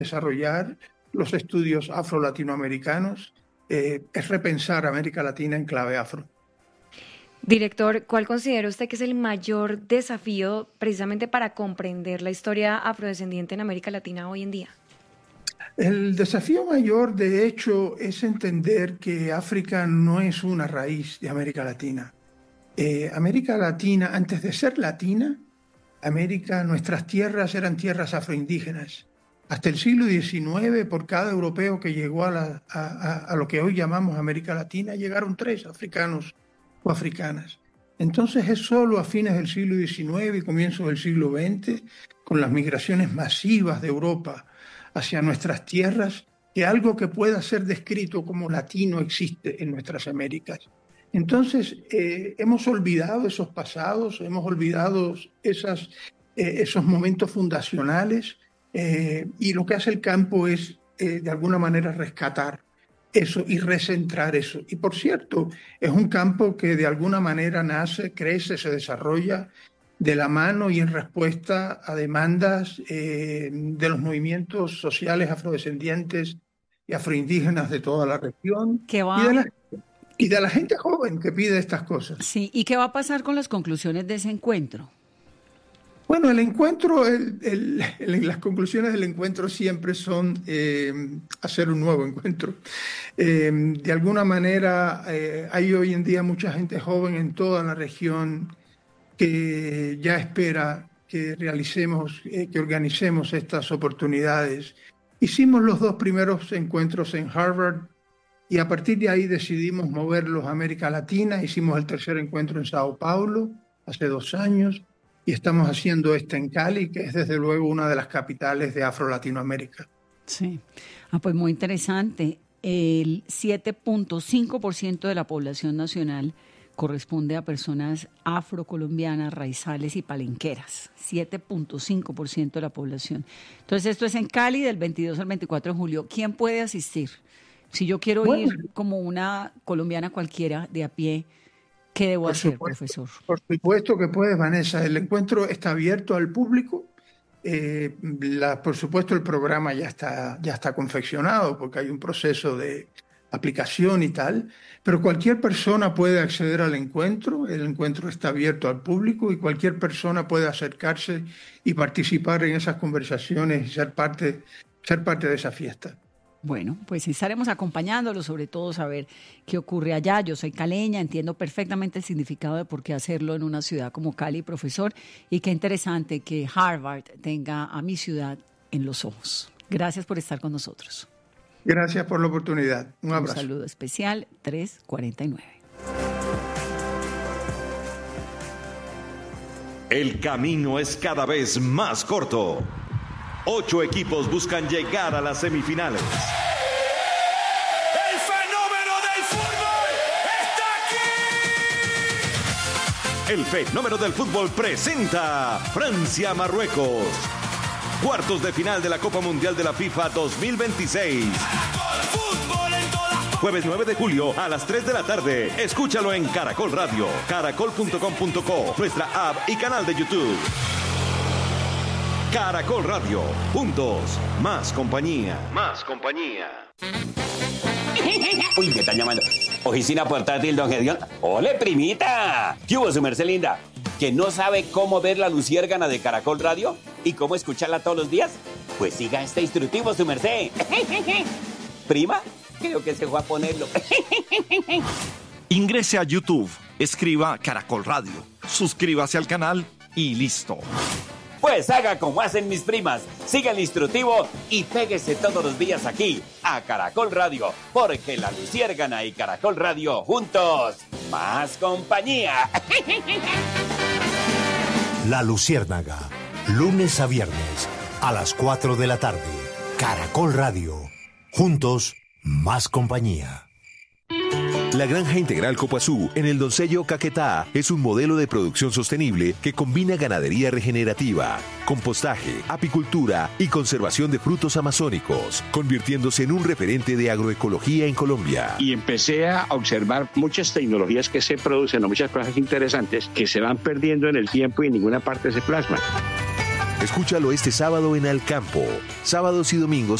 desarrollar los estudios afro-latinoamericanos, es repensar América Latina en clave afro. Director, ¿cuál considera usted que es el mayor desafío precisamente para comprender la historia afrodescendiente en América Latina hoy en día? El desafío mayor, de hecho, es entender que África no es una raíz de América Latina. América Latina, antes de ser latina, nuestras tierras eran tierras afroindígenas. Hasta el siglo XIX, por cada europeo que llegó a lo que hoy llamamos América Latina, llegaron 3 africanos o africanas. Entonces es solo a fines del siglo XIX y comienzos del siglo XX, con las migraciones masivas de Europa hacia nuestras tierras, que algo que pueda ser descrito como latino existe en nuestras Américas. Entonces hemos olvidado esos pasados, hemos olvidado esos momentos fundacionales, y lo que hace el campo es de alguna manera rescatar eso y recentrar eso. Y por cierto, es un campo que de alguna manera nace, crece, se desarrolla de la mano y en respuesta a demandas de los movimientos sociales afrodescendientes y afroindígenas de toda la región y de la gente joven que pide estas cosas. Sí, ¿y qué va a pasar con las conclusiones de ese encuentro? Bueno, el encuentro, las conclusiones del encuentro siempre son hacer un nuevo encuentro. De alguna manera, hay hoy en día mucha gente joven en toda la región que ya espera que que organicemos estas oportunidades. Hicimos los 2 primeros encuentros en Harvard y a partir de ahí decidimos moverlos a América Latina. Hicimos el 3er encuentro en Sao Paulo hace 2 años. Y estamos haciendo en Cali, que es desde luego una de las capitales de Afro-Latinoamérica. Sí, pues muy interesante. El 7.5% de la población nacional corresponde a personas afrocolombianas, raizales y palenqueras. 7.5% de la población. Entonces esto es en Cali del 22 al 24 de julio. ¿Quién puede asistir? Si yo quiero ir como una colombiana cualquiera de a pie, ¿qué debo hacer, profesor? Por supuesto que puedes, Vanessa. El encuentro está abierto al público. Por supuesto, el programa ya está confeccionado porque hay un proceso de aplicación y tal, pero cualquier persona puede acceder al encuentro. El encuentro está abierto al público y cualquier persona puede acercarse y participar en esas conversaciones y ser parte de esa fiesta. Bueno, pues estaremos acompañándolo, sobre todo saber qué ocurre allá. Yo soy caleña, entiendo perfectamente el significado de por qué hacerlo en una ciudad como Cali, profesor, y qué interesante que Harvard tenga a mi ciudad en los ojos. Gracias por estar con nosotros. Gracias por la oportunidad. Un abrazo. Un saludo especial, 349. El camino es cada vez más corto. 8 equipos buscan llegar a las semifinales. ¡El fenómeno del fútbol está aquí! El fenómeno del fútbol presenta Francia-Marruecos. Cuartos de final de la Copa Mundial de la FIFA 2026. Jueves 9 de julio a las 3 de la tarde. Escúchalo en Caracol Radio, caracol.com.co, nuestra app y canal de YouTube. Caracol Radio, juntos, más compañía. Más compañía. Uy, ¿me están llamando? Oficina portátil, don Gedeón. ¡Ole, primita! ¿Qué hubo, su merced linda? ¿Que no sabe cómo ver la luciérgana de Caracol Radio? ¿Y cómo escucharla todos los días? Pues siga este instructivo, su merced. ¿Prima? Creo que se fue a ponerlo. Ingrese a YouTube, escriba Caracol Radio, suscríbase al canal y listo. Pues haga como hacen mis primas, siga el instructivo y péguese todos los días aquí, a Caracol Radio, porque la luciérgana y Caracol Radio juntos, más compañía. La Luciérnaga, lunes a viernes, a las 4 de la tarde. Caracol Radio, juntos, más compañía. La Granja Integral Copuazú, en el Doncello Caquetá, es un modelo de producción sostenible que combina ganadería regenerativa, compostaje, apicultura y conservación de frutos amazónicos, convirtiéndose en un referente de agroecología en Colombia. Y empecé a observar muchas tecnologías que se producen, o muchas cosas interesantes que se van perdiendo en el tiempo y en ninguna parte se plasman. Escúchalo este sábado en Al Campo. Sábados y domingos